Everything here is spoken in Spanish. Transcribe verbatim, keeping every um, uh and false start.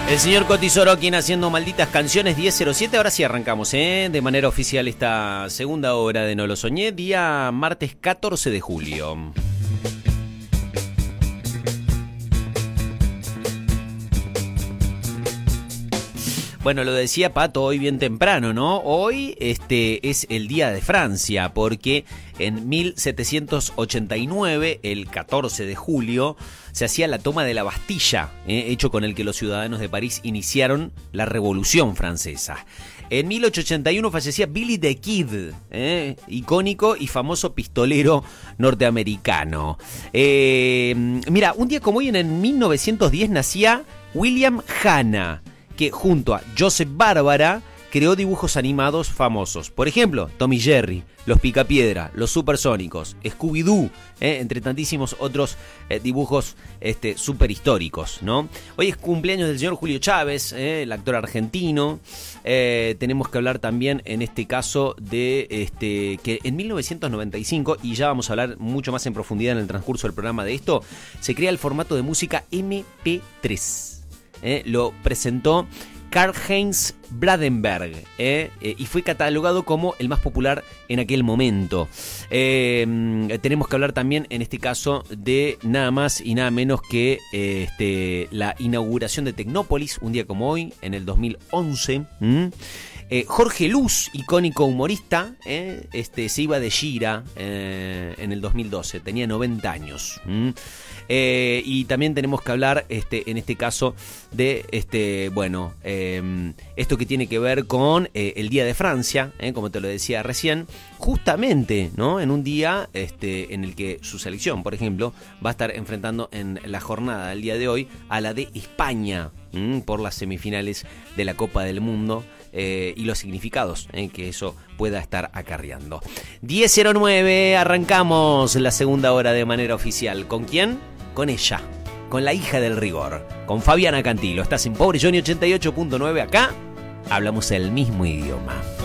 El señor Coti Sorokin haciendo malditas canciones, diez cero siete. Ahora sí arrancamos, ¿eh? De manera oficial esta segunda hora de No Lo Soñé, día martes catorce de julio. Bueno, lo decía Pato hoy bien temprano, ¿no? Hoy este es el Día de Francia, porque en mil setecientos ochenta y nueve, el catorce de julio, se hacía la toma de la Bastilla, ¿eh? Hecho con el que los ciudadanos de París iniciaron la Revolución Francesa. En mil ochocientos ochenta y uno fallecía Billy the Kid, ¿eh? Icónico y famoso pistolero norteamericano. Eh, mira, un día como hoy, en mil novecientos diez, nacía William Hanna, que junto a Joseph Barbara creó dibujos animados famosos. Por ejemplo, Tom y Jerry, Los Picapiedra, Los Supersónicos, Scooby-Doo, eh, entre tantísimos otros eh, dibujos este, super históricos, ¿no? Hoy es cumpleaños del señor Julio Chávez, eh, el actor argentino. Eh, tenemos que hablar también, en este caso, de este que en mil novecientos noventa y cinco, y ya vamos a hablar mucho más en profundidad en el transcurso del programa de esto, se crea el formato de música eme pe tres. Eh, lo presentó Karl-Heinz Brandenburg, eh, eh, y fue catalogado como el más popular en aquel momento. Eh, tenemos que hablar también, en este caso, de nada más y nada menos que eh, este, la inauguración de Tecnópolis, un día como hoy, en el dos mil once. ¿Mm? Eh, Jorge Luz, icónico humorista, eh, este, se iba de gira eh, en el dos mil doce, tenía noventa años. ¿Mm? Eh, y también tenemos que hablar, este, en este caso, de este, bueno, eh, esto que tiene que ver con eh, el Día de Francia, eh, como te lo decía recién, justamente, ¿no? En un día este, en el que su selección, por ejemplo, va a estar enfrentando en la jornada del día de hoy a la de España, ¿m? Por las semifinales de la Copa del Mundo. Eh, y los significados eh, que eso pueda estar acarreando. diez cero nueve, arrancamos la segunda hora de manera oficial. ¿Con quién? Con ella, con la hija del rigor, con Fabiana Cantilo. Estás en Pobre Johnny ochenta y ocho punto nueve. Acá hablamos el mismo idioma.